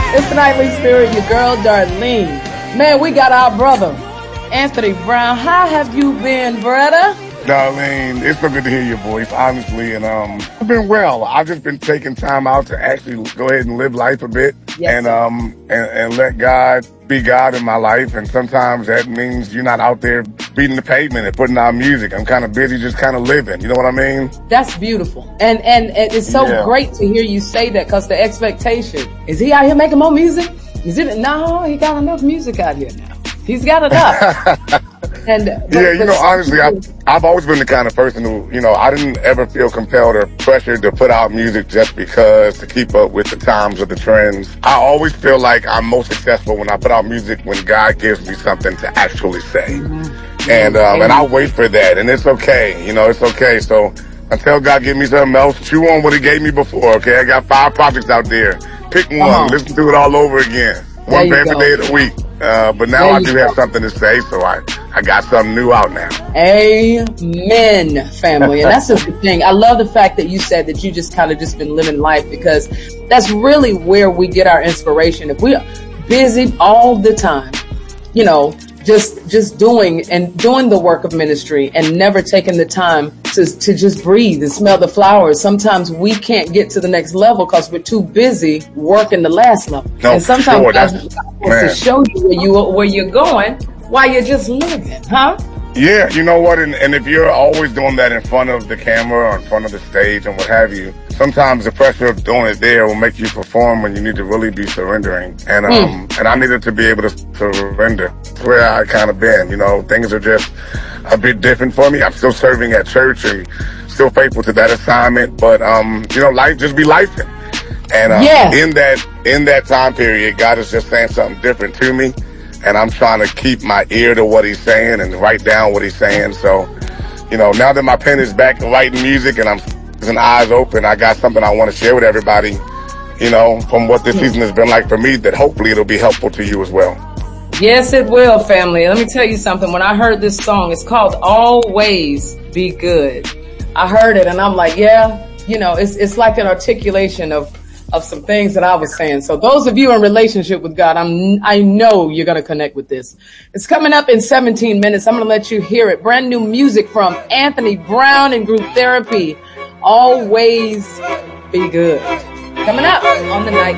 It's the Nightly Spirit, your girl Darlene. Man, we got our brother, Anthony Brown. How have you been, brother? Darlene, it's so good to hear your voice, honestly. And I've been well. I've just been taking time out to actually go ahead and live life a bit, Yes, and let God be God in my life. And sometimes that means you're not out there beating the pavement and putting out music. I'm kind of busy just kind of living. You know what I mean? That's beautiful. And it's so great to hear you say that, because the expectation is he out here making more music? No, he got enough music out here now. He's got enough. Honestly, I've always been the kind of person who, I didn't ever feel compelled or pressured to put out music just because to keep up with the times or the trends. I always feel like I'm most successful when I put out music when God gives me something to actually say. Mm-hmm. And I wait for that, and it's okay. It's okay. So until God gives me something else, chew on what he gave me before, okay? I got 5 projects out there. Pick one, listen to it all over again. One for every day of the week. But now I do have something to say, so I got something new out now. Amen, family. And that's just the thing. I love the fact that you said that you just kind of just been living life, because that's really where we get our inspiration. If we're busy all the time, just doing the work of ministry and never taking the time to just breathe and smell the flowers. Sometimes we can't get to the next level because we're too busy working the last level. No, and sometimes sure, God wants to show you where you're going while you're just living, huh? Yeah, you know what? And if you're always doing that in front of the camera or in front of the stage and what have you, sometimes the pressure of doing it there will make you perform when you need to really be surrendering. And I needed to be able to surrender. That's where I kind of been. Things are just a bit different for me. I'm still serving at church and still faithful to that assignment. But life just be lifing. And in that time period, God is just saying something different to me. And I'm trying to keep my ear to what he's saying and write down what he's saying. So, now that my pen is back to writing music and I'm eyes open, I got something I want to share with everybody, from what this season has been like for me, that hopefully it'll be helpful to you as well. Yes, it will, family. Let me tell you something. When I heard this song, it's called Always Be Good. I heard it and I'm like, it's like an articulation of some things that I was saying. So those of you in relationship with God, I know you're going to connect with this. It's coming up in 17 minutes. I'm going to let you hear it. Brand new music from Anthony Brown and Group Therapy. Always Be Good. Coming up on the night.